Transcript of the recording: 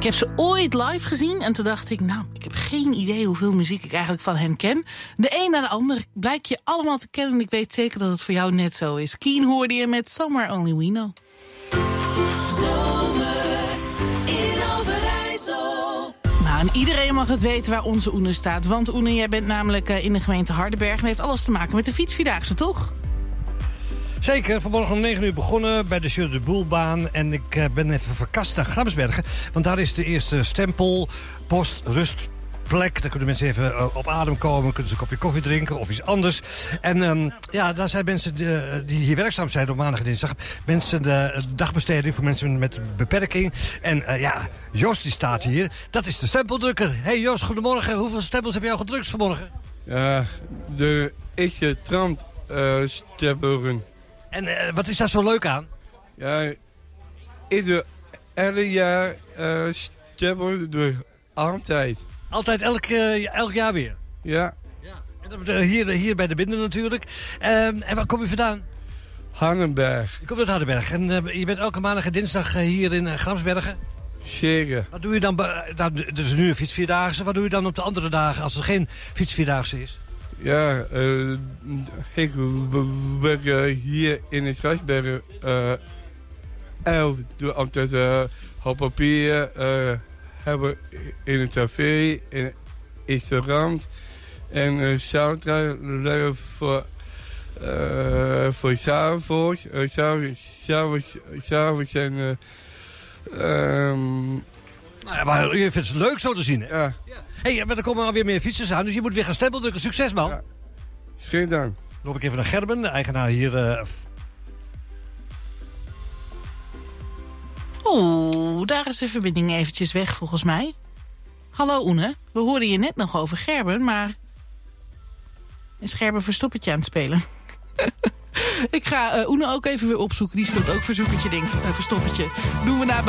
heb ze ooit live gezien en toen dacht ik, nou, ik heb geen idee hoeveel muziek ik eigenlijk van hen ken. De een na de ander blijkt je allemaal te kennen en ik weet zeker dat het voor jou net zo is. Keen hoorde je met Somewhere Only We Know. Zomer in Overijssel. Nou, en iedereen mag het weten waar onze Oene staat. Want Oene, jij bent namelijk in de gemeente Hardenberg en heeft alles te maken met de fietsvierdaagse, toch? Zeker, vanmorgen om 9 uur begonnen bij de Jeu de Boelbaan. En ik ben even verkast naar Gramsbergen. Want daar is de eerste stempel, post, rustplek. Daar kunnen mensen even op adem komen. Kunnen ze een kopje koffie drinken of iets anders. En daar zijn mensen die hier werkzaam zijn op maandag en dinsdag. Mensen de dagbesteding voor mensen met beperking. En Jos die staat hier. Dat is de stempeldrukker. Hey Jos, goedemorgen. Hoeveel stempels heb je al gedrukt vanmorgen? Ja, de eerste stempelen. En wat is daar zo leuk aan? Ja, elk jaar stempelen door altijd. Altijd elk jaar weer? Ja. En hier bij de Binden natuurlijk. En waar kom je vandaan? Hardenberg. Je komt uit Hardenberg. En je bent elke maandag en dinsdag hier in Gramsbergen? Zeker. Wat doe je dan? Het is nu een fietsvierdaagse. Wat doe je dan op de andere dagen als er geen fietsvierdaagse is? Ja, ik werk hier in het Grasbergen. Doe altijd op papier. Hebben in een café, in een restaurant. En s'avonds voor s'avonds. S'avonds en... maar je vindt het leuk zo te zien, hè? Ja. Hey, maar er komen alweer meer fietsers aan, dus je moet weer gaan stempeldrukken. Succes, man. Ja. Schrik dan. Loop ik even naar Gerben, de eigenaar hier. Daar is de verbinding eventjes weg volgens mij. Hallo Oene, we hoorden je net nog over Gerben, maar... is Gerben verstoppertje aan het spelen? Ik ga Oene ook even weer opzoeken. Die speelt ook verstoppertje. Doen we na